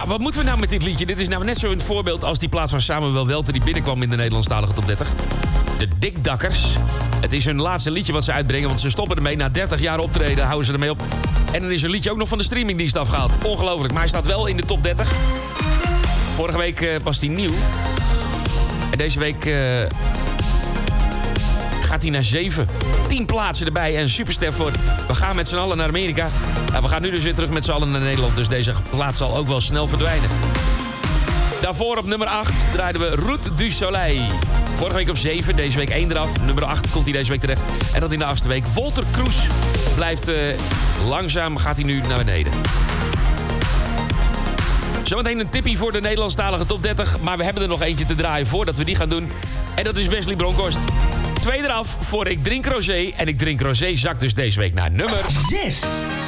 Ja, wat moeten we nou met dit liedje? Dit is nou net zo'n voorbeeld als die plaat van Samuel Welter die binnenkwam in de Nederlandstalige top 30. De Dikdakkers. Het is hun laatste liedje wat ze uitbrengen, want ze stoppen ermee. Na 30 jaar optreden houden ze ermee op. En dan is hun liedje ook nog van de streamingdienst afgehaald. Ongelooflijk, maar hij staat wel in de top 30. Vorige week was hij nieuw. En deze week gaat hij naar 7. 10 plaatsen erbij en superster voor. We gaan met z'n allen naar Amerika. Nou, we gaan nu dus weer terug met z'n allen naar Nederland. Dus deze plaat zal ook wel snel verdwijnen. Daarvoor op nummer 8 draaiden we Route du Soleil. Vorige week op 7, deze week 1 eraf. Nummer 8 komt hij deze week terecht. En dat in de 8e week. Wolter Kroes blijft langzaam, gaat hij nu naar beneden. Zometeen een tippie voor de Nederlandstalige top 30. Maar we hebben er nog eentje te draaien voordat we die gaan doen. En dat is Wesley Bronkhorst. 2 eraf voor Ik Drink Rosé. En Ik Drink Rosé zakt dus deze week naar nummer 6.